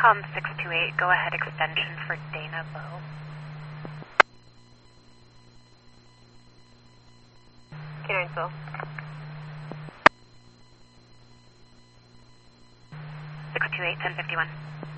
Com 628, go ahead extension for Dana Bow. K9 628, 1051.